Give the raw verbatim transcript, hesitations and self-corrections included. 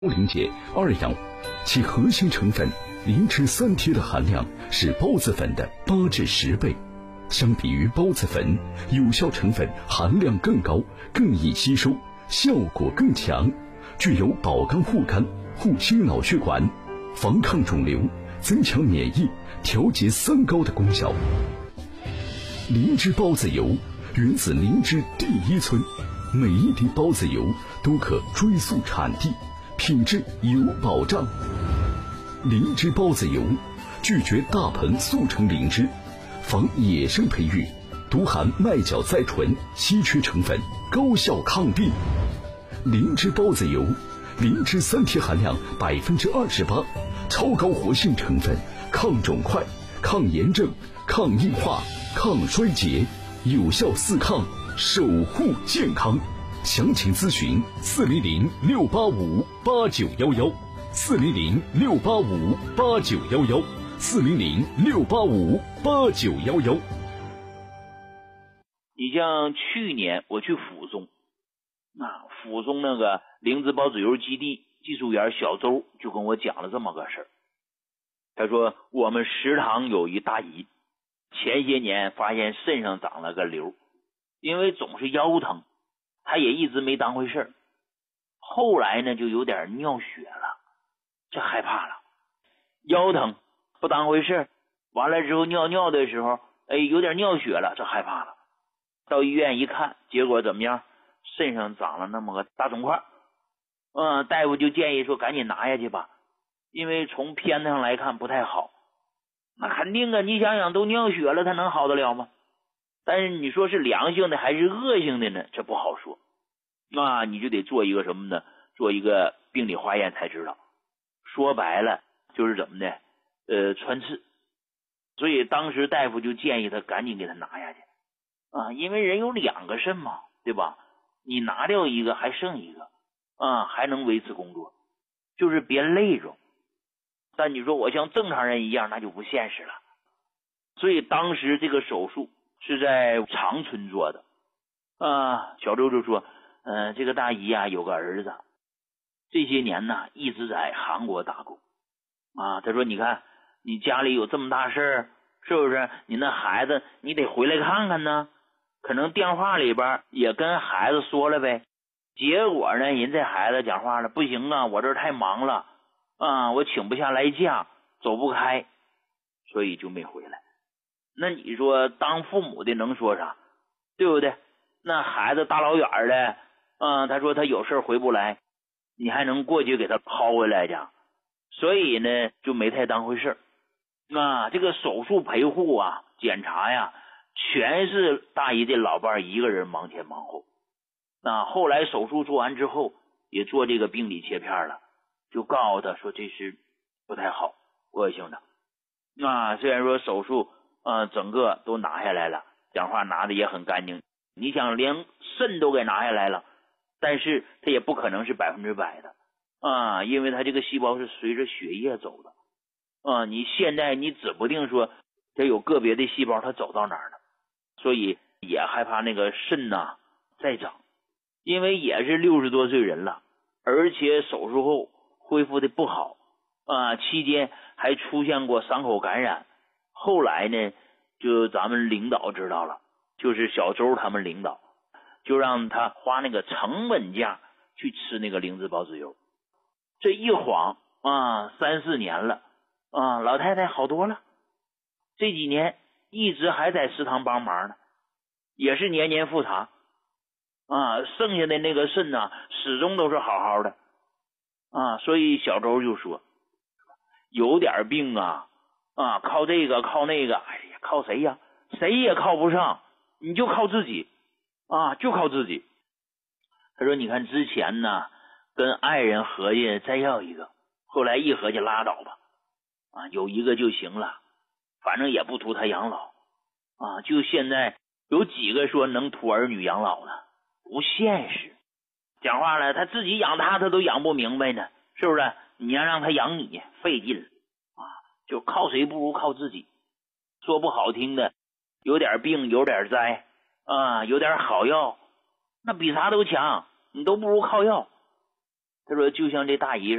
零解二氧，其核心成分磷脂三铁的含量是孢子粉的八至十倍。相比于孢子粉，有效成分含量更高，更易吸收，效果更强，具有保肝护肝、护心脑血管、防抗肿瘤、增强免疫、调节三高的功效。灵芝孢子油源自灵芝第一村，每一滴孢子油都可追溯产地，品质有保障。灵芝孢子油拒绝大棚速成灵芝，防野生培育，独含麦角甾醇稀缺成分，高效抗病。灵芝孢子油磷脂三铁含量百分之二十八，超高活性成分，抗肿块、抗炎症、抗硬化、抗衰竭，有效四抗，守护健康。详情咨询四零零六八五八九幺幺，四零零六八五八九幺幺，四零零六八五八九幺幺。 你像去年我去抚松，那抚松那个灵芝孢子油基地技术员小周就跟我讲了这么个事儿。他说我们食堂有一大姨，前些年发现肾上长了个瘤，因为总是腰疼，他也一直没当回事儿，后来呢就有点尿血了，这害怕了，腰疼不当回事儿，完了之后尿尿的时候，哎，有点尿血了，这害怕了，到医院一看，结果怎么样？肾上长了那么个大肿块，嗯，大夫就建议说赶紧拿下去吧，因为从片子上来看不太好。那肯定啊，你想想都尿血了，它能好得了吗？但是你说是良性的还是恶性的呢？这不好说。那你就得做一个什么呢？做一个病理化验才知道。说白了就是怎么的，呃，穿刺。所以当时大夫就建议他赶紧给他拿下去啊，因为人有两个肾嘛，对吧？你拿掉一个还剩一个啊，还能维持工作，就是别累着。但你说我像正常人一样，那就不现实了。所以当时这个手术是在长春做的啊。小周就说，嗯、呃，这个大姨啊有个儿子，这些年呢一直在韩国打工啊。他说，你看你家里有这么大事儿，是不是？你那孩子你得回来看看呢。可能电话里边也跟孩子说了呗，结果呢，人这孩子讲话了，不行啊，我这太忙了啊，我请不下来假，走不开，所以就没回来。那你说当父母的能说啥，对不对？那孩子大老远的，啊，他说他有事回不来，你还能过去给他薅回来去？所以呢，就没太当回事。啊，这个手术陪护啊，检查呀，全是大姨的老伴一个人忙前忙后。那后来手术做完之后，也做这个病理切片了，就告诉他说这是不太好，恶性的。那虽然说手术呃整个都拿下来了，讲话拿的也很干净，你想连肾都给拿下来了，但是它也不可能是百分之百的啊，因为它这个细胞是随着血液走的啊，你现在你指不定说它有个别的细胞它走到哪儿了，所以也害怕那个肾呐再长，因为也是六十多岁人了，而且手术后恢复的不好啊，期间还出现过伤口感染。后来呢，就咱们领导知道了，就是小周他们领导，就让他花那个成本价去吃那个灵芝孢子油。这一晃啊，三四年了啊，老太太好多了。这几年一直还在食堂帮忙呢，也是年年复查啊，剩下的那个肾呢，始终都是好好的啊。所以小周就说，有点病啊啊，靠这个靠那个，哎呀，靠谁呀？谁也靠不上，你就靠自己啊，就靠自己。他说，你看之前呢，跟爱人合计再要一个，后来一合计拉倒吧，啊，有一个就行了，反正也不图他养老啊。就现在有几个说能图儿女养老呢？不现实。讲话了，他自己养他，他都养不明白呢，是不是？你要让他养你，费劲了啊！就靠谁不如靠自己。说不好听的，有点病，有点灾啊，有点好药，那比啥都强，你都不如靠药。 他说就像这大姨